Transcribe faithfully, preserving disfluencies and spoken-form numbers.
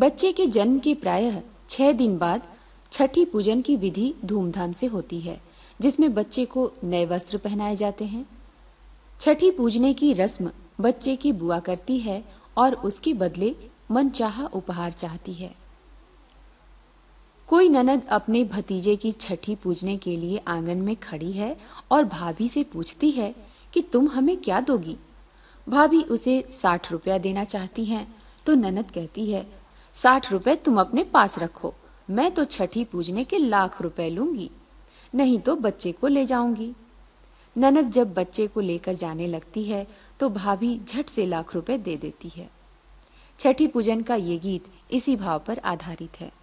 बच्चे के जन्म के प्रायः छह दिन बाद छठी पूजन की विधि धूमधाम से होती है, जिसमें बच्चे को नए वस्त्र पहनाए जाते हैं। छठी पूजने की रस्म बच्चे की बुआ करती है और उसके बदले मनचाहा उपहार चाहती है। कोई ननद अपने भतीजे की छठी पूजने के लिए आंगन में खड़ी है और भाभी से पूछती है कि तुम हमें क्या दोगी। भाभी उसे साठ रुपया देना चाहती हैं, तो ननद कहती है, साठ रुपए तुम अपने पास रखो, मैं तो छठी पूजने के लाख रुपए लूंगी, नहीं तो बच्चे को ले जाऊंगी। ननद जब बच्चे को लेकर जाने लगती है तो भाभी झट से लाख रुपए दे देती है। छठी पूजन का ये गीत इसी भाव पर आधारित है।